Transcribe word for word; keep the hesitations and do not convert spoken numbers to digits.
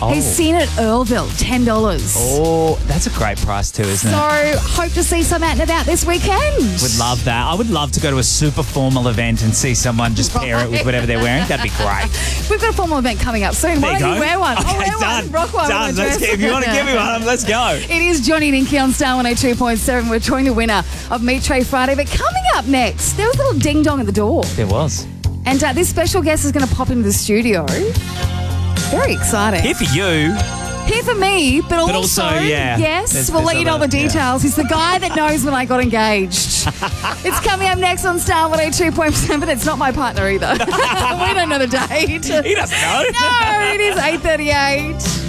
Oh. He's seen at Earlville, ten dollars. Oh, that's a great price too, isn't So it? hope to see some out and about this weekend. Would love that. I would love to go to a super formal event and see someone just pair it with whatever they're wearing. That'd be great. We've got a formal event coming up soon. There Why you don't go. you wear one? Okay, I'll wear done. one. Rock one. Done. with my Let's dress. get, if you want to give me one, let's go. It is Johnny and Inky on Star one oh two point seven. We're drawing the winner of Meat Tray Friday. But coming up next, there was a little ding dong at the door. There was. And uh, this special guest is going to pop into the studio. Very exciting. Here for you. Here for me, but also, But also, yeah, yes, there's- we'll there's let you know all the other- yeah. details. He's the guy that knows when I got engaged. It's coming up next on Star one oh two point seven. It's not my partner either. We don't know the date. He doesn't know. No, it is eight thirty-eight.